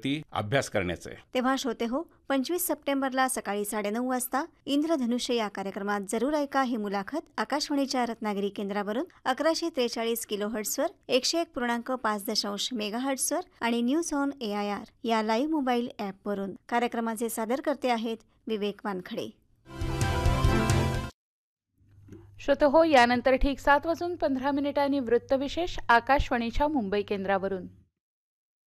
वरती अभ्यास करण्याचं आहे. तेव्हा श्रोते हो, 25 सप्टेंबरला सकाळी 9:30 वाजता इंद्रधनुष्य या कार्यक्रमात जरूर ऐका ही मुलाखत आकाशवाणीच्या रत्नागिरी केंद्रावरून 1143 किलोहर्ट्झवर 101.5 मेगाहर्ट्झवर आणि न्यूज ऑन AIR या लाईव्ह मोबाईल ॲपवरून. कार्यक्रमाचे सादरकर्ते आहेत विवेक वानखडे. श्रोते हो, यानंतर ठीक 7:15 वृत्तविशेष आकाशवाणीच्या मुंबई केंद्रावरून.